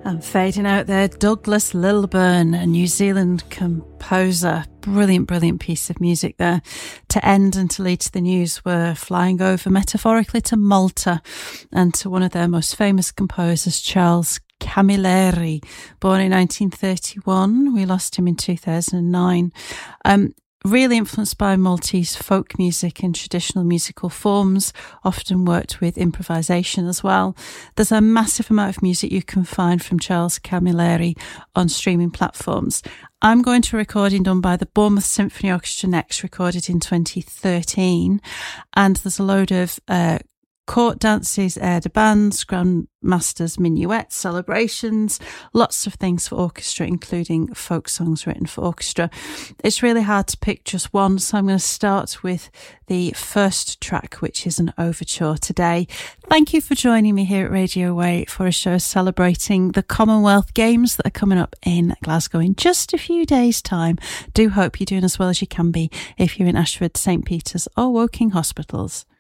And fading out there, Douglas Lilburn, a New Zealand composer. Brilliant, brilliant piece of music there. To end and to lead to the news, we're flying over metaphorically to Malta and to one of their most famous composers, Charles Camilleri, born in 1931. We lost him in 2009. Really influenced by Maltese folk music and traditional musical forms, often worked with improvisation as well. There's a massive amount of music you can find from Charles Camilleri on streaming platforms. I'm going to a recording done by the Bournemouth Symphony Orchestra next, recorded in 2013. And there's a load of court dances, air de bands, grandmasters, minuets, celebrations, lots of things for orchestra, including folk songs written for orchestra. It's really hard to pick just one, so I'm going to start with the first track, which is an overture today. Thank you for joining me here at Radio Way for a show celebrating the Commonwealth Games that are coming up in Glasgow in just a few days' time. Do hope you're doing as well as you can be if you're in Ashford, St Peter's or Woking hospitals.